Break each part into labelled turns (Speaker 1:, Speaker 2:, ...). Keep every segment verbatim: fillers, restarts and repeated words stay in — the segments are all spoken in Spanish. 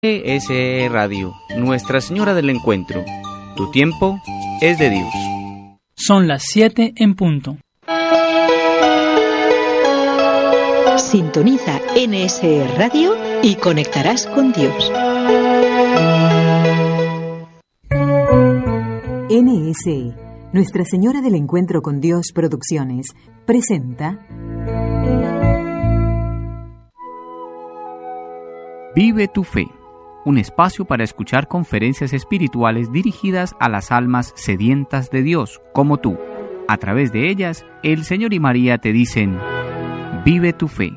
Speaker 1: E S E Radio, Nuestra Señora del Encuentro. Tu tiempo es de Dios.
Speaker 2: Son las siete en punto.
Speaker 3: Sintoniza N S E Radio y conectarás con Dios.
Speaker 4: N S E, Nuestra Señora del Encuentro con Dios Producciones, presenta
Speaker 1: Vive tu fe, un espacio para escuchar conferencias espirituales dirigidas a las almas sedientas de Dios, como tú. A través de ellas, el Señor y María te dicen, vive tu fe.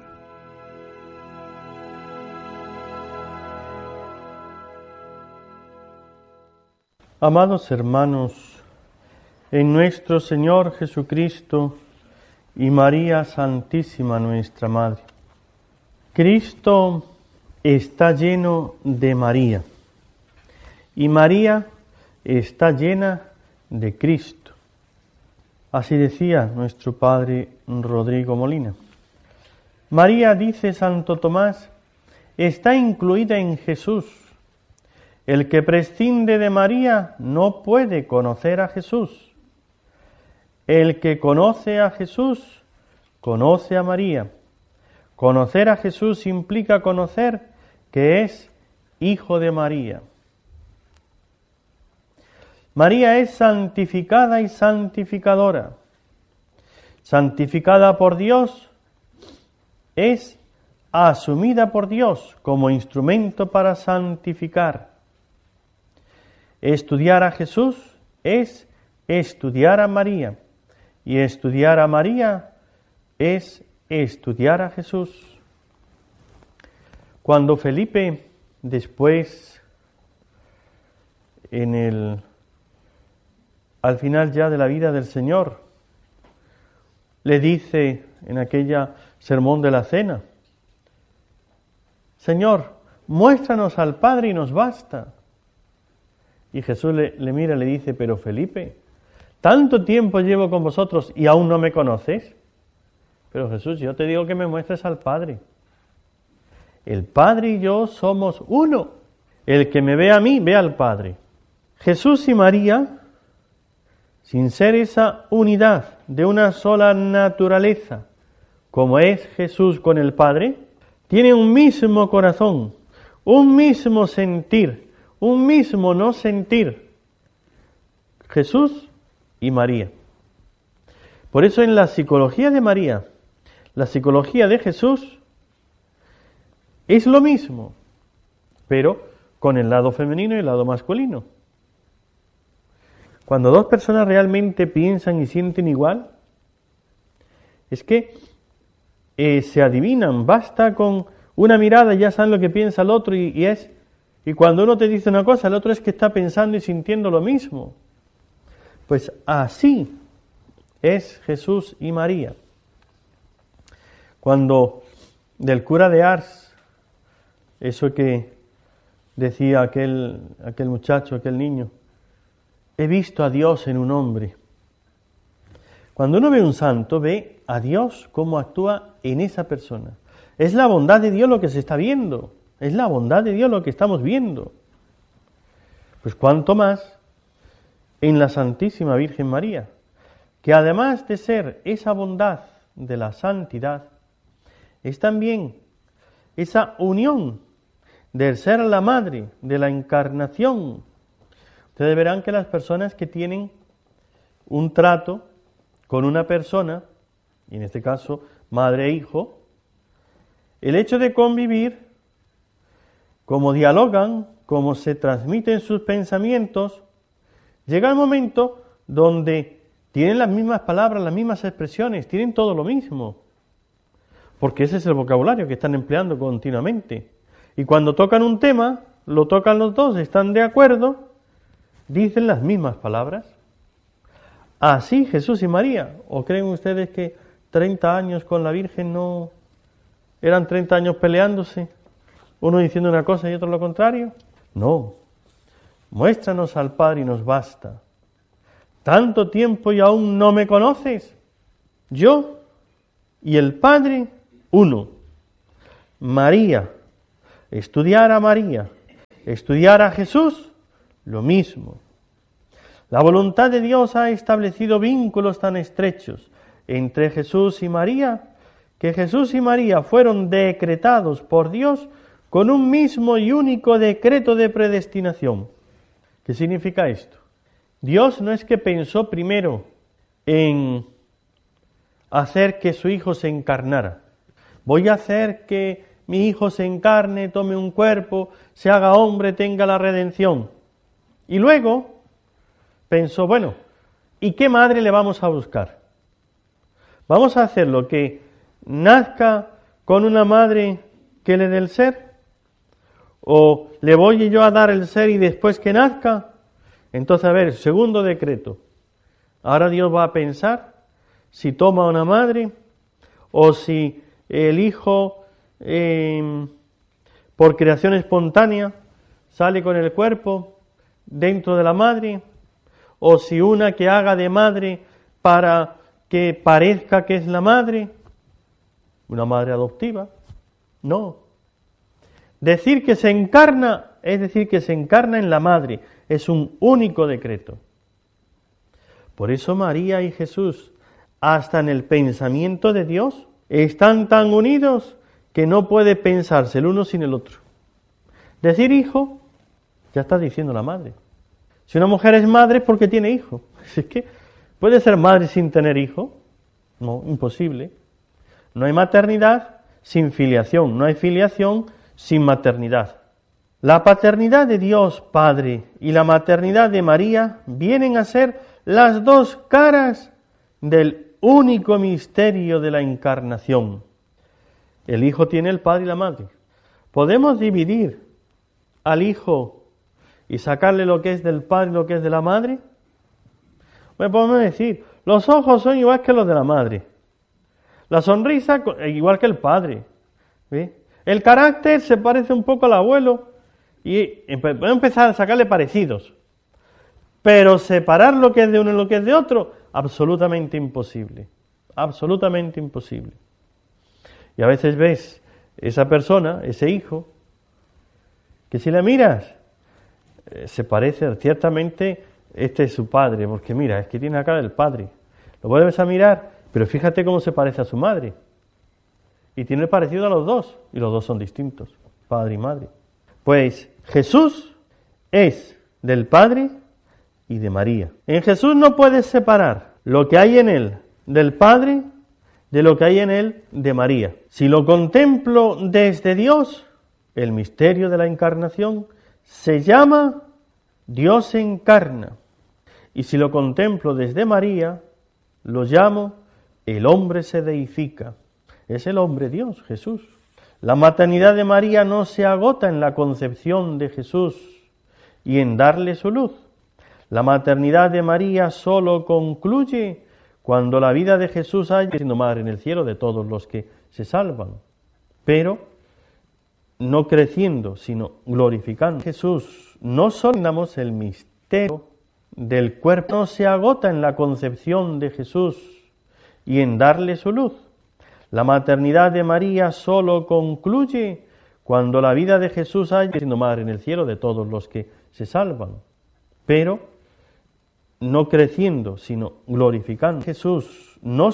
Speaker 5: Amados hermanos, en nuestro Señor Jesucristo y María Santísima nuestra Madre, Cristo está lleno de María y María está llena de Cristo. Así decía nuestro Padre Rodrigo Molina. María, dice Santo Tomás, está incluida en Jesús. El que prescinde de María no puede conocer a Jesús. El que conoce a Jesús, conoce a María. Conocer a Jesús implica conocer que es Hijo de María. María es santificada y santificadora. Santificada por Dios, es asumida por Dios como instrumento para santificar. Estudiar a Jesús es estudiar a María, y estudiar a María es estudiar a Jesús. Cuando Felipe, después, en el, al final ya de la vida del Señor, le dice en aquella sermón de la cena, Señor, muéstranos al Padre y nos basta. Y Jesús le, le mira y le dice, pero Felipe, tanto tiempo llevo con vosotros y aún no me conoces. Pero Jesús, yo te digo que me muestres al Padre. El Padre y yo somos uno. El que me ve a mí, ve al Padre. Jesús y María, sin ser esa unidad de una sola naturaleza, como es Jesús con el Padre, tienen un mismo corazón, un mismo sentir, un mismo no sentir. Jesús y María. Por eso en la psicología de María, la psicología de Jesús es lo mismo, pero con el lado femenino y el lado masculino. Cuando dos personas realmente piensan y sienten igual, es que eh, se adivinan, basta con una mirada y ya saben lo que piensa el otro y, y es, y cuando uno te dice una cosa, el otro es que está pensando y sintiendo lo mismo. Pues así es Jesús y María. Cuando del cura de Ars, eso que decía aquel, aquel muchacho, aquel niño, he visto a Dios en un hombre. Cuando uno ve un santo, ve a Dios cómo actúa en esa persona. Es la bondad de Dios lo que se está viendo, es la bondad de Dios lo que estamos viendo. Pues cuánto más en la Santísima Virgen María, que además de ser esa bondad de la santidad, es también esa unión del ser la madre, de la encarnación. Ustedes verán que las personas que tienen un trato con una persona, y en este caso madre e hijo, el hecho de convivir, cómo dialogan, cómo se transmiten sus pensamientos, llega el momento donde tienen las mismas palabras, las mismas expresiones, tienen todo lo mismo, porque ese es el vocabulario que están empleando continuamente. Y cuando tocan un tema, lo tocan los dos, están de acuerdo, dicen las mismas palabras. Así Jesús y María. ¿O creen ustedes que treinta años con la Virgen no eran treinta años peleándose? Uno diciendo una cosa y otro lo contrario. No. Muéstranos al Padre y nos basta. ¿Tanto tiempo y aún no me conoces? Yo y el Padre, uno. María, estudiar a María, Estudiar a Jesús, lo mismo. La voluntad de Dios ha establecido vínculos tan estrechos entre Jesús y María, que Jesús y María fueron decretados por Dios con un mismo y único decreto de predestinación. ¿Qué significa esto? Dios no es que pensó primero en hacer que su Hijo se encarnara. Voy a hacer que mi Hijo se encarne, tome un cuerpo, se haga hombre, tenga la redención. Y luego pensó, bueno, ¿y qué madre le vamos a buscar? ¿Vamos a hacer lo que nazca con una madre que le dé el ser? ¿O le voy yo a dar el ser y después que nazca? Entonces, a ver, segundo decreto. Ahora Dios va a pensar si toma una madre o si el hijo, eh, por creación espontánea, sale con el cuerpo dentro de la madre, o si una que haga de madre para que parezca que es la madre, una madre adoptiva. No. Decir que se encarna es decir que se encarna en la madre, es un único decreto. Por eso María y Jesús, hasta en el pensamiento de Dios, están tan unidos que no puede pensarse el uno sin el otro. Decir hijo, ya está diciendo la madre. Si una mujer es madre es porque tiene hijo. Es que ¿puede ser madre sin tener hijo? No, imposible. No hay maternidad sin filiación, no hay filiación sin maternidad. La paternidad de Dios Padre y la maternidad de María vienen a ser las dos caras del único misterio de la encarnación. El Hijo tiene el Padre y la Madre. ¿Podemos dividir al Hijo y sacarle lo que es del Padre y lo que es de la Madre? Bueno, podemos decir, los ojos son igual que los de la Madre. La sonrisa igual que el Padre. ¿Sí? El carácter se parece un poco al abuelo y podemos empezar a sacarle parecidos. Pero separar lo que es de uno y lo que es de otro, absolutamente imposible. Absolutamente imposible. Y a veces ves esa persona, ese hijo, que si le miras, eh, se parece, ciertamente, este es su padre, porque mira, es que tiene la cara del padre. Lo vuelves a mirar, pero fíjate cómo se parece a su madre. Y tiene parecido a los dos, y los dos son distintos, padre y madre. Pues Jesús es del Padre y de María. En Jesús no puedes separar lo que hay en él del Padre de lo que hay en él de María. Si lo contemplo desde Dios, el misterio de la encarnación se llama Dios se encarna. Y si lo contemplo desde María, lo llamo el hombre se deifica. Es el hombre Dios, Jesús. La maternidad de María no se agota en la concepción de Jesús y en darle su luz. La maternidad de María solo concluye cuando la vida de Jesús haya sido madre en el cielo de todos los que se salvan, pero no creciendo, sino glorificando. Jesús, no solo entendamos el misterio del cuerpo, no se agota en la concepción de Jesús y en darle su luz. La maternidad de María solo concluye cuando la vida de Jesús haya sido madre en el cielo de todos los que se salvan, pero no creciendo, sino glorificando. Jesús, no